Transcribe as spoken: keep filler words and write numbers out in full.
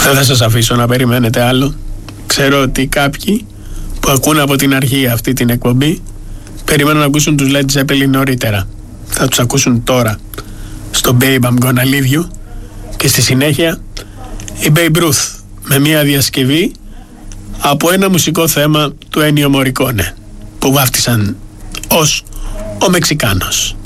Δεν θα σας αφήσω να περιμένετε άλλο. Ξέρω ότι κάποιοι που ακούν από την αρχή αυτή την εκπομπή περιμένουν να ακούσουν τους Led Zeppelin νωρίτερα. Θα τους ακούσουν τώρα στο Babe I'm Gonna Leave You και στη συνέχεια η Babe Ruth με μια διασκευή από ένα μουσικό θέμα του Ennio Morricone που βάφτισαν ως ο Μεξικάνος.